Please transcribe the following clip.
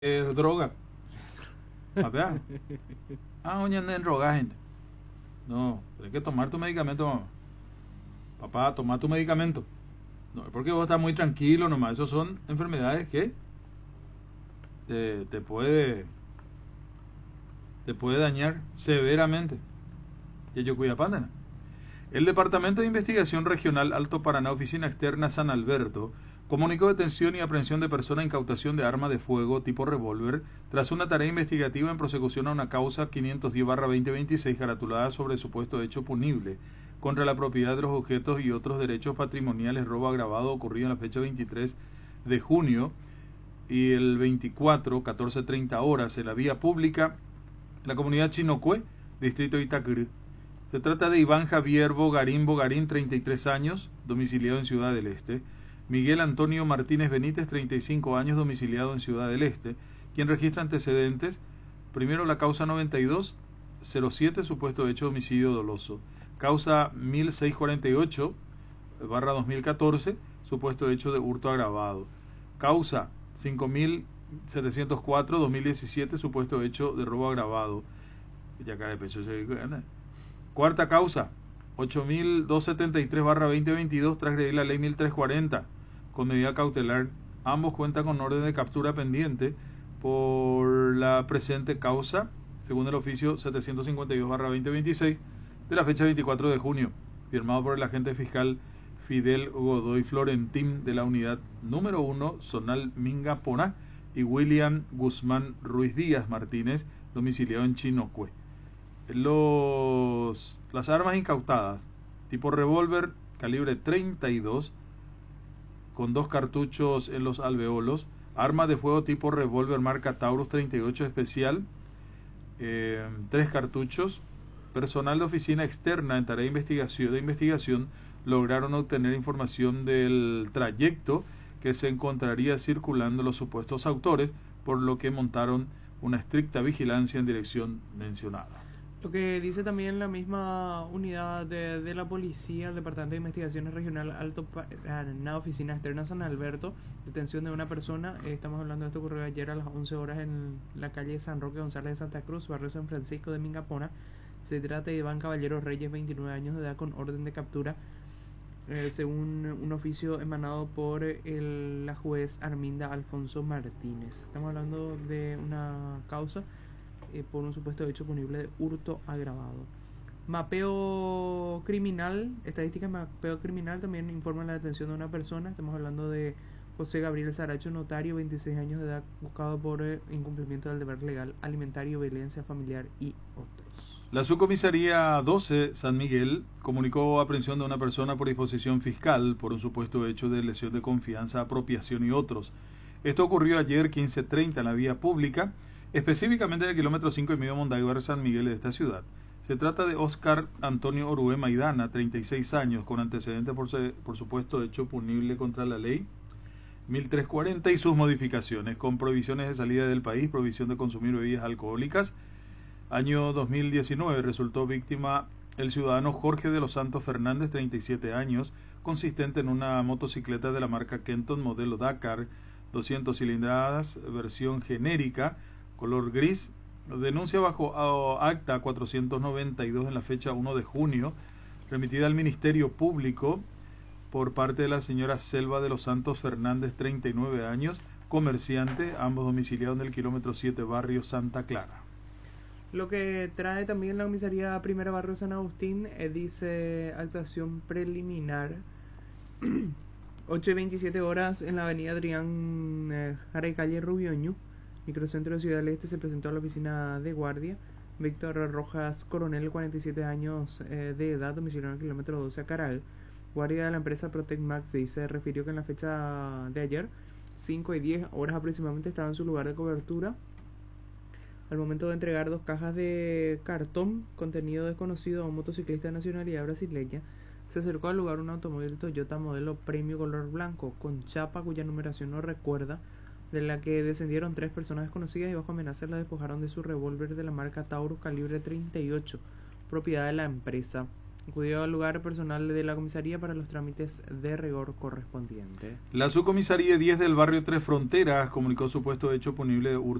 Droga. Papá. Oye, anda en droga, gente. No, tienes que tomar tu medicamento, mamá. Papá, toma tu medicamento. No, es porque vos estás muy tranquilo nomás. Esas son enfermedades que te puede dañar severamente. Y yo cuida pándana. El Departamento de Investigación Regional Alto Paraná, Oficina Externa San Alberto, comunicó detención y aprehensión de persona e incautación de arma de fuego tipo revólver tras una tarea investigativa en prosecución a una causa 510/2026 caratulada sobre supuesto hecho punible contra la propiedad de los objetos y otros derechos patrimoniales robo agravado ocurrido en la fecha 23 de junio y el 24, 14:30 horas en la vía pública, la comunidad Chinocue, distrito de Itacurú. Se trata de Iván Javier Bogarín, 33 años, domiciliado en Ciudad del Este. Miguel Antonio Martínez Benítez, 35 años, domiciliado en Ciudad del Este, quien registra antecedentes. Primero la causa 9207, supuesto hecho de homicidio doloso. Causa 1648/2014, supuesto hecho de hurto agravado. Causa 5704/2017, supuesto hecho de robo agravado. Ya cae de pecho. Cuarta causa, 8273/2022, transgredir la ley 1340 con medida cautelar. Ambos cuentan con orden de captura pendiente por la presente causa, según el oficio 752/2026, de la fecha 24 de junio, firmado por el agente fiscal Fidel Godoy Florentín de la unidad número 1, Zonal Mingaponá, y William Guzmán Ruiz Díaz Martínez, domiciliado en Chinocue. Las armas incautadas, tipo revólver calibre 32, con 2 cartuchos en los alveolos, arma de fuego tipo revólver marca Taurus 38 especial, 3 cartuchos. Personal de oficina externa en tarea de investigación lograron obtener información del trayecto que se encontraría circulando los supuestos autores, por lo que montaron una estricta vigilancia en dirección mencionada. Lo que dice también la misma unidad de la policía, el Departamento de Investigaciones Regional Alto Paraná, Oficina Externa San Alberto, detención de una persona. Estamos hablando de esto, ocurrió ayer a las 11 horas en la calle San Roque González de Santa Cruz, barrio San Francisco de Mingapona. Se trata de Iván Caballero Reyes, 29 años de edad, con orden de captura, según un oficio emanado por la juez Arminda Alfonso Martínez. Estamos hablando de una causa por un supuesto hecho punible de hurto agravado. Mapeo criminal, estadística de mapeo criminal también informa la detención de una persona. Estamos hablando de José Gabriel Saracho, notario, 26 años de edad, buscado por incumplimiento del deber legal alimentario, violencia familiar y otros. La subcomisaría 12 San Miguel comunicó aprehensión de una persona por disposición fiscal por un supuesto hecho de lesión de confianza, apropiación y otros. Esto ocurrió ayer 15:30 en la vía pública, específicamente en el kilómetro 5,5 Mondaybar San Miguel de esta ciudad. Se trata de Oscar Antonio Orue Maidana, 36 años, con antecedentes por supuesto hecho punible contra la ley 1340 y sus modificaciones, con prohibiciones de salida del país, prohibición de consumir bebidas alcohólicas. Año 2019 resultó víctima el ciudadano Jorge de los Santos Fernández, 37 años, consistente en una motocicleta de la marca Kenton, modelo Dakar, 200 cilindradas, versión genérica, color gris. Denuncia bajo acta 492 en la fecha 1 de junio, remitida al Ministerio Público por parte de la señora Selva de los Santos Fernández, 39 años, comerciante, ambos domiciliados en el kilómetro 7, barrio Santa Clara. Lo que trae también la comisaría Primera Barrio San Agustín, dice actuación preliminar. 8:27 horas en la avenida Adrián Jara calle Rubioño, microcentro de Ciudad del Este, se presentó a la oficina de guardia Víctor Rojas Coronel, 47 años de edad, domiciliado en el kilómetro 12 a Caral. Guardia de la empresa Protec Max se refirió que en la fecha de ayer, 5:10 horas aproximadamente, estaba en su lugar de cobertura al momento de entregar 2 cajas de cartón contenido desconocido a un motociclista de nacionalidad brasileña. Se acercó al lugar un automóvil Toyota modelo Premio color blanco con chapa cuya numeración no recuerda, de la que descendieron 3 personas desconocidas y bajo amenaza la despojaron de su revólver de la marca Taurus calibre 38, propiedad de la empresa. Acudió al lugar personal de la comisaría para los trámites de rigor correspondiente. La subcomisaría 10 del barrio Tres Fronteras comunicó supuesto hecho punible de hurto